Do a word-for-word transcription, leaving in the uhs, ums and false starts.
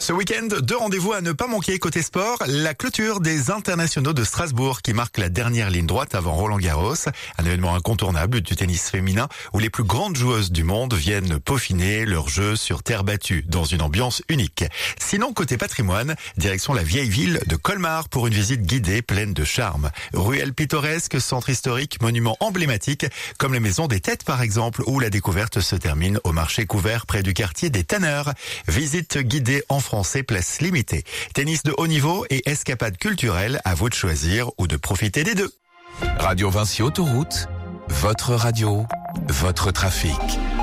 Ce week-end, deux rendez-vous à ne pas manquer côté sport. La clôture des internationaux de Strasbourg qui marque la dernière ligne droite avant Roland-Garros. Un événement incontournable du tennis féminin où les plus grandes joueuses du monde viennent peaufiner leur jeu sur terre battue dans une ambiance unique. Sinon, côté patrimoine, direction la vieille ville de Colmar pour une visite guidée pleine de charme. Ruelles pittoresques, centre historique, monuments emblématiques comme les maisons des Têtes par exemple, où la découverte se termine au marché couvert près du quartier des Tanneurs. Visite guidée en français, place limitée. Tennis de haut niveau et escapade culturelle, à vous de choisir ou de profiter des deux. Radio Vinci Autoroute, votre radio, votre trafic.